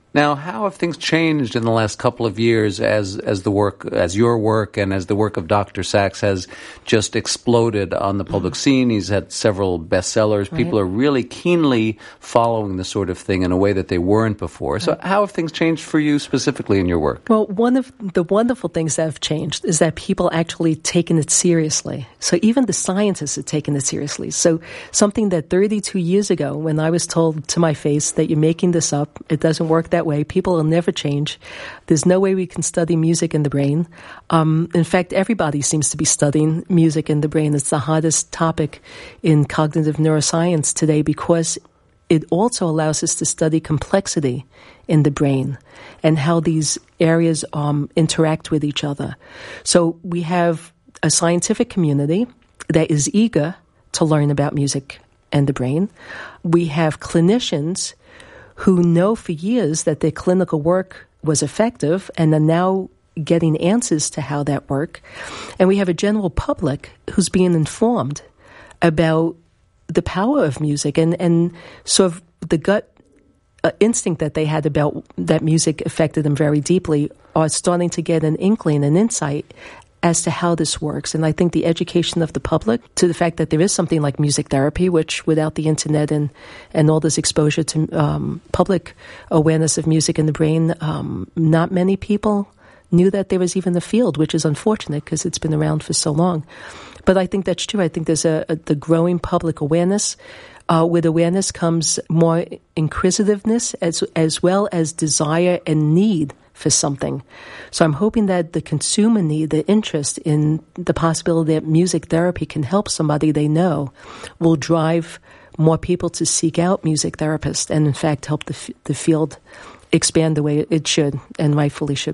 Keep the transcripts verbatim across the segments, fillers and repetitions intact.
Now, how have things changed in the last couple of years as as the work, as your work and as the work of Doctor Sachs has just exploded on the public scene? He's had several bestsellers. Right. People are really keenly following the sort of thing in a way that they weren't before. So how have things changed for you specifically in your work? Well, one of the wonderful things that have changed is that people actually taken it seriously. So even the scientists have taken it seriously. So something that thirty-two years ago, when I was told to my face that you're making this up, it doesn't work that way, people will never change. There's no way we can study music in the brain. Um, in fact, everybody seems to be studying music in the brain. It's the hottest topic in cognitive neuroscience today because it also allows us to study complexity in the brain and how these areas um, interact with each other. So we have a scientific community that is eager to learn about music and the brain. We have clinicians who know for years that their clinical work was effective and are now getting answers to how that work. And we have a general public who's being informed about the power of music and, and sort of the gut uh, instinct that they had about that music affected them very deeply are starting to get an inkling, an insight as to how this works. And I think the education of the public to the fact that there is something like music therapy, which without the internet and, and all this exposure to um, public awareness of music in the brain, um, not many people knew that there was even a field, which is unfortunate because it's been around for so long. But I think that's true. I think there's a, a the growing public awareness. Uh, with awareness comes more inquisitiveness as as well as desire and need for something. So I'm hoping that the consumer need, the interest in the possibility that music therapy can help somebody they know will drive more people to seek out music therapists and, in fact, help the, f- the field expand the way it should and rightfully should.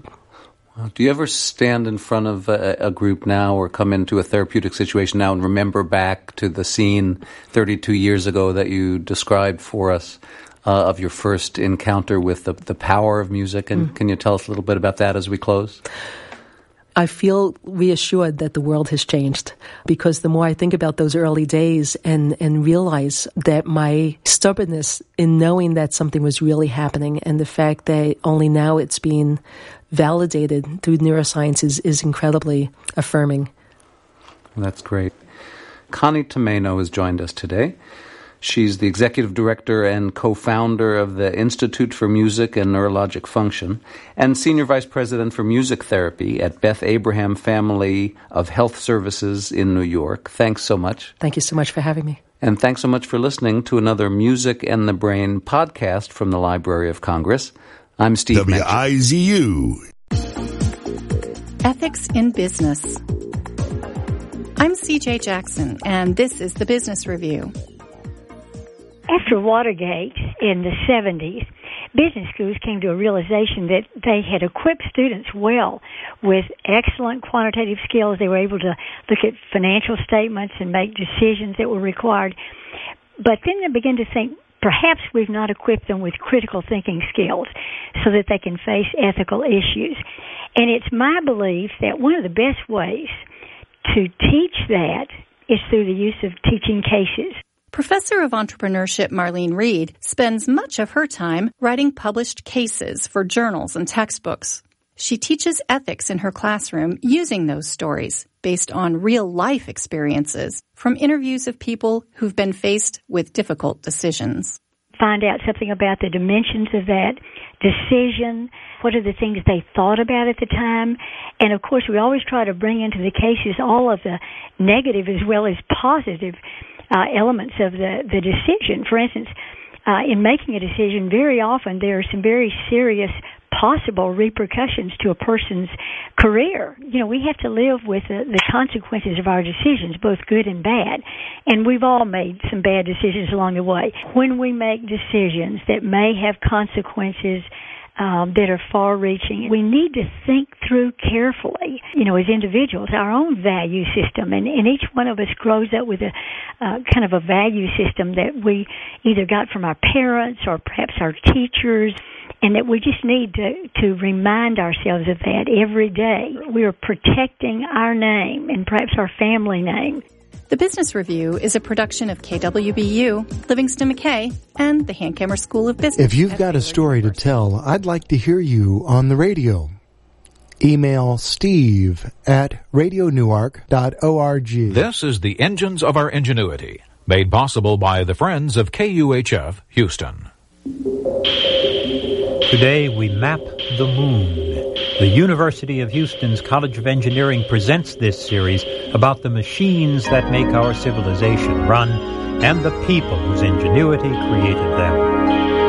Do you ever stand in front of a, a group now or come into a therapeutic situation now and remember back to the scene thirty-two years ago that you described for us uh, of your first encounter with the, the power of music? And mm. can you tell us a little bit about that as we close? I feel reassured that the world has changed because the more I think about those early days and, and realize that my stubbornness in knowing that something was really happening and the fact that only now it's being validated through neuroscience is, is incredibly affirming. That's great. Connie Tomaino has joined us today. She's the executive director and co-founder of the Institute for Music and Neurologic Function and senior vice president for music therapy at Beth Abraham Family of Health Services in New York. Thanks so much. Thank you so much for having me. And thanks so much for listening to another Music and the Brain podcast from the Library of Congress. I'm Steve W I Z U. Ethics in Business. I'm C J Jackson, and this is the Business Review. After Watergate in the seventies, business schools came to a realization that they had equipped students well with excellent quantitative skills. They were able to look at financial statements and make decisions that were required. But then they began to think, perhaps we've not equipped them with critical thinking skills so that they can face ethical issues. And it's my belief that one of the best ways to teach that is through the use of teaching cases. Professor of Entrepreneurship Marlene Reed spends much of her time writing published cases for journals and textbooks. She teaches ethics in her classroom using those stories based on real-life experiences from interviews of people who've been faced with difficult decisions. Find out something about the dimensions of that decision, what are the things they thought about at the time, and of course we always try to bring into the cases all of the negative as well as positive uh, elements of the, the decision. For instance, uh, in making a decision, very often there are some very serious possible repercussions to a person's career. You know, we have to live with the, the consequences of our decisions, both good and bad. And we've all made some bad decisions along the way. When we make decisions that may have consequences um, that are far-reaching, we need to think through carefully, you know, as individuals, our own value system. And, and each one of us grows up with a uh, kind of a value system that we either got from our parents or perhaps our teachers, and that we just need to, to remind ourselves of that every day. We are protecting our name and perhaps our family name. The Business Review is a production of K W B U, Livingston McKay, and the Hankamer School of Business. If you've got a story to tell, I'd like to hear you on the radio. Email steve at radio newark dot org. This is the Engines of Our Ingenuity, made possible by the Friends of K U H F Houston. Today we map the moon. The University of Houston's College of Engineering presents this series about the machines that make our civilization run and the people whose ingenuity created them.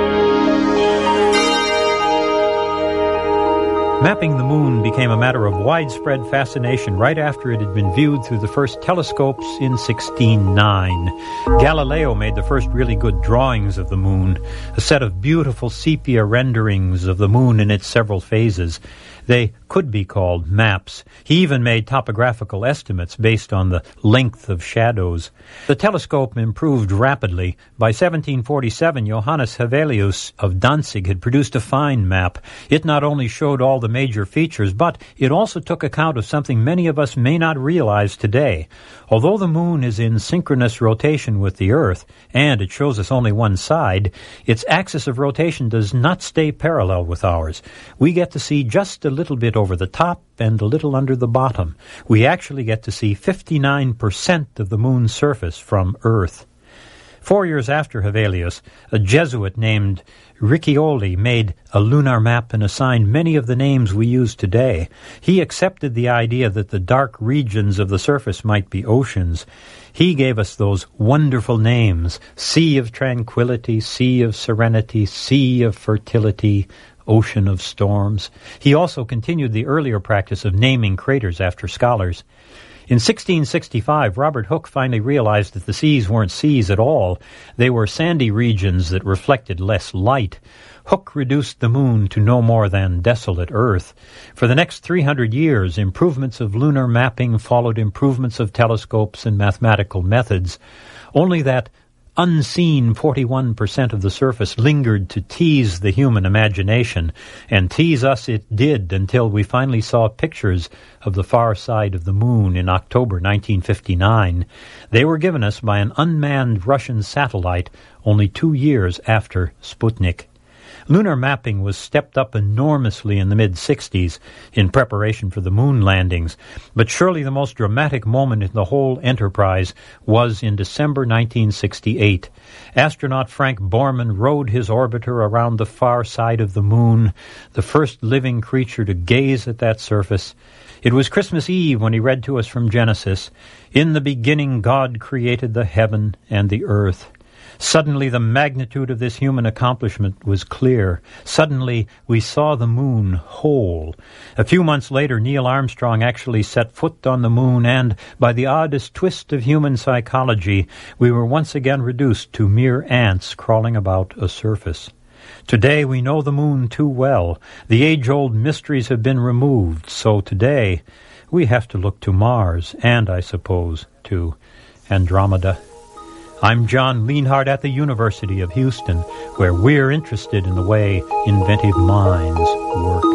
Mapping the moon became a matter of widespread fascination right after it had been viewed through the first telescopes in sixteen oh nine. Galileo made the first really good drawings of the moon, a set of beautiful sepia renderings of the moon in its several phases. They could be called maps. He even made topographical estimates based on the length of shadows. The telescope improved rapidly. By seventeen forty-seven, Johannes Hevelius of Danzig had produced a fine map. It not only showed all the major features, but it also took account of something many of us may not realize today. Although the moon is in synchronous rotation with the Earth, and it shows us only one side, its axis of rotation does not stay parallel with ours. We get to see just a little bit over the top and a little under the bottom. We actually get to see fifty-nine percent of the moon's surface from Earth. Four years after Hevelius, a Jesuit named Riccioli made a lunar map and assigned many of the names we use today. He accepted the idea that the dark regions of the surface might be oceans. He gave us those wonderful names: Sea of Tranquility, Sea of Serenity, Sea of Fertility, Ocean of Storms. He also continued the earlier practice of naming craters after scholars. In sixteen sixty-five, Robert Hooke finally realized that the seas weren't seas at all. They were sandy regions that reflected less light. Hooke reduced the moon to no more than desolate Earth. For the next three hundred years, improvements of lunar mapping followed improvements of telescopes and mathematical methods. Only that unseen forty-one percent of the surface lingered to tease the human imagination, and tease us it did until we finally saw pictures of the far side of the moon in October nineteen fifty-nine. They were given us by an unmanned Russian satellite only two years after Sputnik. Lunar mapping was stepped up enormously in the mid-sixties in preparation for the moon landings, but surely the most dramatic moment in the whole enterprise was in December nineteen sixty-eight. Astronaut Frank Borman rode his orbiter around the far side of the moon, the first living creature to gaze at that surface. It was Christmas Eve when he read to us from Genesis, "In the beginning God created the heaven and the earth." Suddenly the magnitude of this human accomplishment was clear. Suddenly we saw the moon whole. A few months later, Neil Armstrong actually set foot on the moon, and by the oddest twist of human psychology, we were once again reduced to mere ants crawling about a surface. Today we know the moon too well. The age-old mysteries have been removed, so today we have to look to Mars and, I suppose, to Andromeda. I'm John Lienhardt at the University of Houston, where we're interested in the way inventive minds work.